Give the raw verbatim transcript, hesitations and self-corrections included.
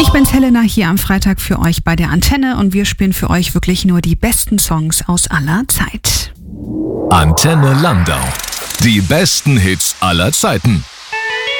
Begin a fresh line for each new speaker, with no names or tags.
Ich bin's Helena hier am Freitag für euch bei der Antenne und wir spielen für euch wirklich nur die besten Songs aus aller Zeit.
Antenne Landau. Die besten Hits aller Zeiten.